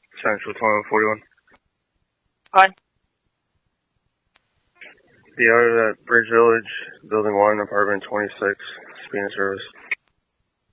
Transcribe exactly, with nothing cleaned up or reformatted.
Central twenty-one forty-one. Hi. The out at Bridge Village, Building one, Apartment twenty-six, speed of service.